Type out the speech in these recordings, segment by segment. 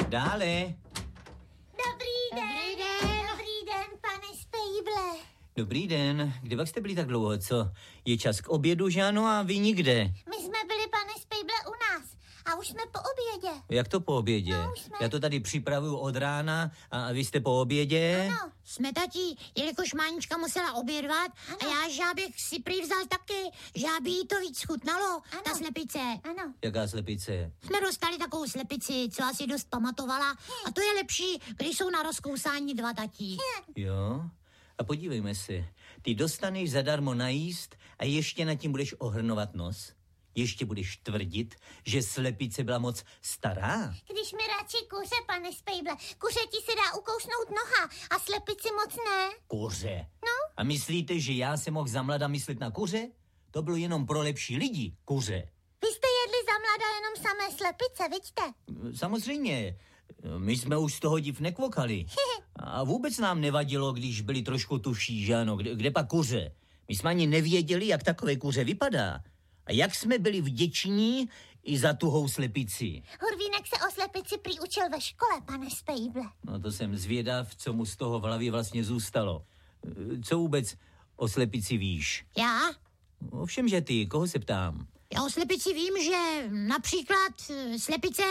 Dále. Dobrý den, pane Spejble. Dobrý den. Kde pak jste byli tak dlouho, co? Je čas k obědu, že ano, a vy nikde. My jsme byli, pane Spejble, u nás a už jsme po obědě. Jak to po obědě? No, už jsme. Já to tady připravuju od rána a vy jste po obědě? Ano. Jsme tati, jelikož Mánička musela obědvat a já žábych si prý vzal taky, že by jí to víc chutnalo, ta slepice. Ano. Jaká slepice? Jsme dostali takovou slepici, co asi dost pamatovala a to je lepší, když jsou na rozkousání dva tatí. Jo? A podívejme se. Ty dostaneš zadarmo najíst a ještě nad tím budeš ohrnovat nos. Ještě budeš tvrdit, že slepice byla moc stará. Když mi radši kuře, pane Spejble. Kuře ti se dá ukousnout noha a slepici moc ne. Kuře. No. A myslíte, že já se mohl za mlada myslet na kuře? To bylo jenom pro lepší lidi, kuře. Vy jste jedli za mlada jenom samé slepice, vidíte? Samozřejmě, my jsme už z toho div nekvokali. A vůbec nám nevadilo, když byli trošku tuší, že ano, kde pak kuře. My jsme ani nevěděli, jak takové kuře vypadá. A jak jsme byli vděční i za tuhou slepici. Hurvínek se o slepici prý učil ve škole, pane Spejble. No to jsem zvědav, co mu z toho v hlavě vlastně zůstalo. Co vůbec o slepici víš? Já? Ovšem, že ty, koho se ptám? Já o slepici vím, že například slepice,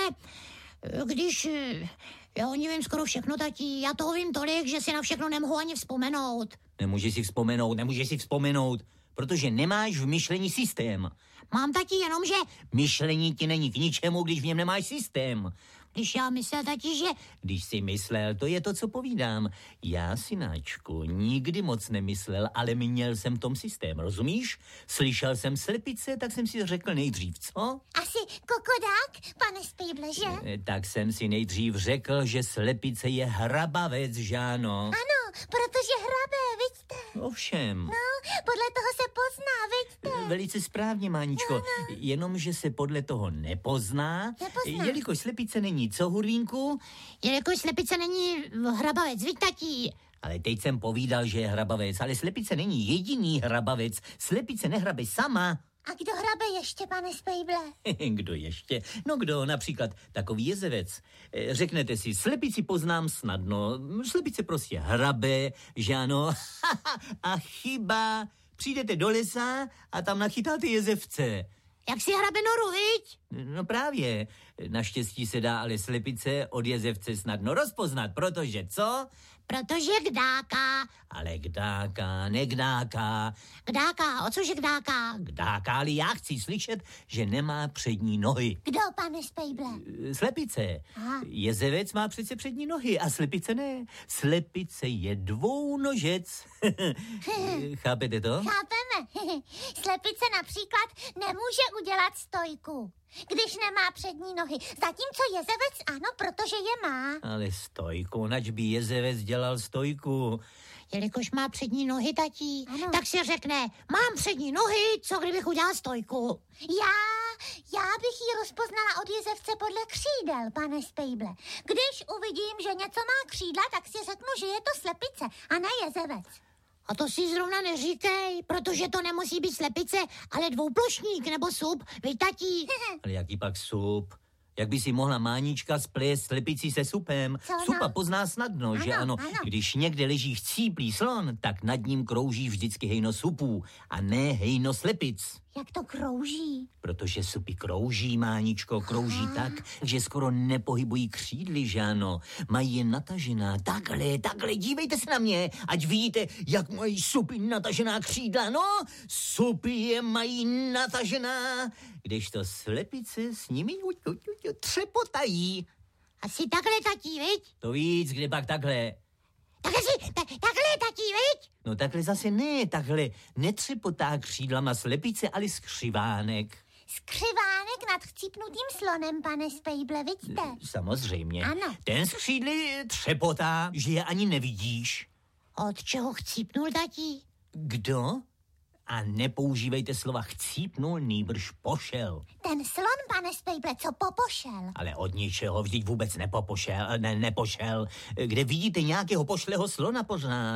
když... Já o ní vím skoro všechno, tati. Já toho vím tolik, že si na všechno nemohu ani vzpomenout. Nemůžeš si vzpomenout, protože nemáš v myšlení systém. Mám tati jenom, že... Myšlení ti není k ničemu, když v něm nemáš systém. Když já myslel, tati, že... Když jsi myslel, to je to, co povídám. Já, synáčku, nikdy moc nemyslel, ale měl jsem v tom systém, rozumíš? Slyšel jsem slepice, tak jsem si řekl nejdřív, co? Asi kokodák, pane Spejble, že? Tak jsem si nejdřív řekl, že slepice je hrabavec, že ano? Ano, protože hrabe, vidíte? Ovšem. No, podle toho se pozná, vidíte? Velice správně, Máničko. Jenomže se podle toho nepozná. Jelikož slepice není co, Hurvínku? Jelikož slepice není hrabavec, víš, tati? Ale teď jsem povídal, že je hrabavec, ale slepice není jediný hrabavec. Slepice nehrabe sama. A kdo hrabe ještě, pane Spejble? Kdo ještě? No kdo, například takový jezevec. Řeknete si, slepici poznám snadno. Slepice prostě hrabe, že ano? A chyba. Přijdete do lesa a tam nachytáte jezevce. Jak si hrabe noru, viď? No právě. Naštěstí se dá ale slepice od jezevce snadno rozpoznat, protože co? Protože kdáka. Ale kdáka, negdáka. Kdáka, o cože kdáka? Kdáka, ale já chci slyšet, že nemá přední nohy. Kdo, pane Spejble? Slepice. Aha. Jezevec má přece přední nohy a slepice ne. Slepice je dvounožec. Chápete to? Chápeme. Slepice například nemůže udělat stojku, když nemá přední nohy. Zatímco jezevec ano, protože je má. Ale stojku, nač by jezevec dělal stojku? Jelikož má přední nohy, tatí, Ano. tak si řekne, mám přední nohy, co kdybych udělal stojku? Já bych ji rozpoznala od jezevce podle křídel, pane Spejble. Když uvidím, že něco má křídla, tak si řeknu, že je to slepice a ne jezevec. A to si zrovna neříkej, protože to nemusí být slepice, ale dvouplošník nebo sup, víš, tatí? Ale jaký pak sup? Jak by si mohla Mánička splést slepici se supem? Co no? Supa pozná snadno, že ano? Ano. Když někde leží chcíplý slon, tak nad ním krouží vždycky hejno supů a ne hejno slepic. Jak to krouží? Protože supy krouží, Máničko, krouží tak, že skoro nepohybují křídly, že ano? Mají je natažená. Takhle, dívejte se na mě, ať vidíte, jak mají supy natažená křídla. No, supy je mají natažená, kdežto slepice s nimi třepotají. Asi takhle, tatí, viď? To víc, kde pak takhle. Takhle, tatí, viď? No takhle zase ne, takhle netřepotá křídlama slepice, ale skřivánek. Skřivánek nad chcípnutým slonem, pane Spejble, vidíte? Samozřejmě. Ano. Ten z křídly třepotá, že je ani nevidíš. Od čeho chcípnul, tatí? Kdo? A nepoužívejte slova chcípnul, nýbrž pošel. Ten slon, pane Spejble, co popošel? Ale od ničeho vždyť vůbec nepošel. Kde vidíte nějakého pošlého slona pořád?